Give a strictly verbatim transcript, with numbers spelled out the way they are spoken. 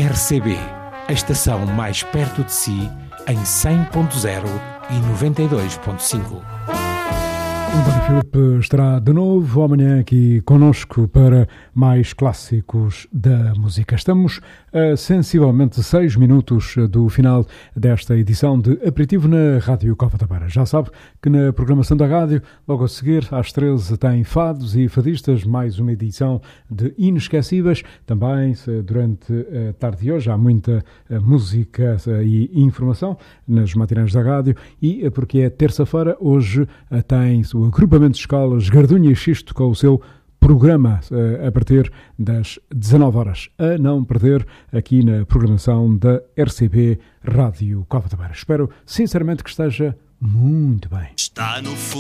R C B, a estação mais perto de si, em cem ponto zero e noventa e dois ponto cinco. António Filipe estará de novo amanhã aqui connosco para mais clássicos da música. Estamos a sensivelmente seis minutos do final desta edição de Aperitivo na Rádio Cova da Beira. Já sabe que na programação da rádio, logo a seguir, às treze, tem Fados e Fadistas, mais uma edição de Inesquecíveis. Também, durante a tarde de hoje, há muita música e informação nas matinãs da rádio. E, porque é terça-feira, hoje tem o agrupamento de escolas Gardunha e Xisto com o seu programa a partir das dezanove horas. A não perder aqui na programação da R C B Rádio Cova da Beira. Espero sinceramente que esteja muito bem. Está no fundo.